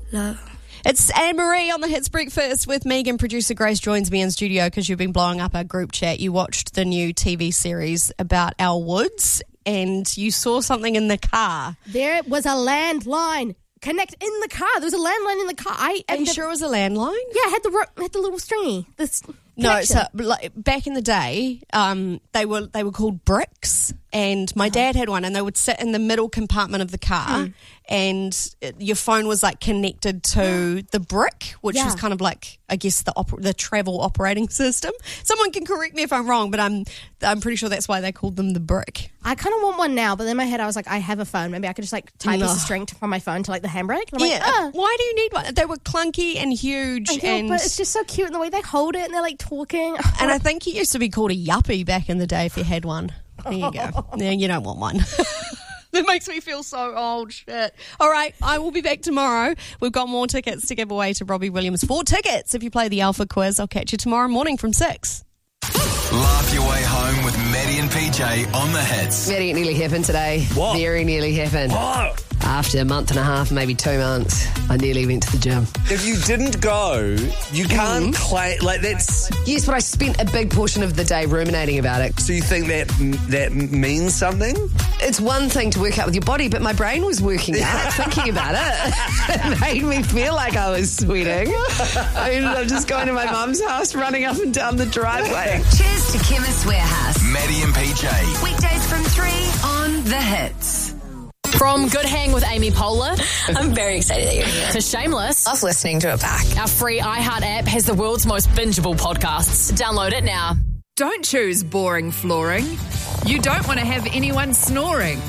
love. It's Anne-Marie on the Hits Breakfast with Megan. Producer Grace joins me in studio because you've been blowing up our group chat. You watched the new TV series about Elle Woods and you saw something in the car. There was a landline connect in the car. There was a landline in the car. Are you sure it was a landline? Yeah, it had the little stringy. No, so back in the day, they were called bricks, and my dad had one, and they would sit in the middle compartment of the car, and your phone was like connected to the brick, which was kind of like, I guess, the travel operating system. Someone can correct me if I'm wrong, but I'm pretty sure that's why they called them the brick. I kind of want one now, but in my head I was like, I have a phone. Maybe I could just like tie a piece of string from my phone to like the handbrake. And I'm like, why do you need one? They were clunky and huge, but it's just so cute in the way they hold it and they're like talking. And I think it used to be called a yuppie back in the day if you had one. There you go. Yeah, you don't want one. That makes me feel so old. Shit. All right, I will be back tomorrow. We've got more tickets to give away to Robbie Williams. 4 tickets if you play the Alpha Quiz. I'll catch you tomorrow morning from 6. Laugh your way home with Maddie and PJ on the Hits. Maddie, it nearly happened today. What? Very nearly happened. What? After a month and a half, maybe 2 months, I nearly went to the gym. If you didn't go, you can't claim, like that's... Yes, but I spent a big portion of the day ruminating about it. So you think that means something? It's one thing to work out with your body, but my brain was working out, thinking about it. It made me feel like I was sweating. I ended up just going to my mum's house, running up and down the driveway. Cheers to Chemist Warehouse. Maddie and PJ. Weekdays from 3 on The Hits. From Good Hang with Amy Poehler I'm very excited that you're here. to Shameless, Love listening to it back. our free iHeart app has the world's most bingeable podcasts. Download it now. Don't choose boring flooring. You don't want to have anyone snoring.